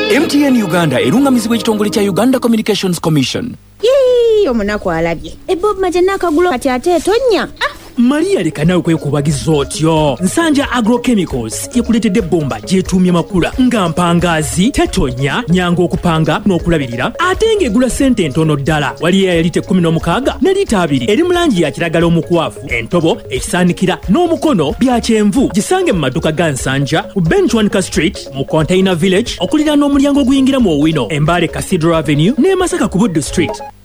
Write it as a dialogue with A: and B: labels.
A: MTN Uganda erungamizibwa ekitongole kya Uganda Communications Commission.
B: Omunaku alabye. Bob Majana akagulo kati ate tonya.
C: Maria leka nawe kwekubagiza otyo. Nsanja Agrochemicals yekuletedde bomba gyetumye makula nga mpangazi tetonya nyango okupanga n'okulabirira ate ng'egula sente ntono ddala. Waliya ya lita 16 ne lita 2 eri mu langi ya kiragala omukwafu, entobo, ekisaanikira n'omukono bya kyenvu. Gisange mu maduka ga Nsanja ku Benchwanka Street mu Container Village okulira n'omulyango oguyingira mu Owino, Embale Cathedral Avenue ne Masaka ku Buddu Street.